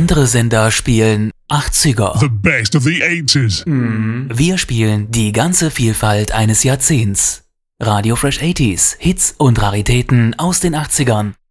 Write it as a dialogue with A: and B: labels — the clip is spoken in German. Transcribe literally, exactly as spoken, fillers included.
A: Andere Sender spielen achtziger.
B: The best of the eighties.
A: Mm. Wir spielen die ganze Vielfalt eines Jahrzehnts. Radio Fresh achtziger, Hits und Raritäten aus den achtzigern.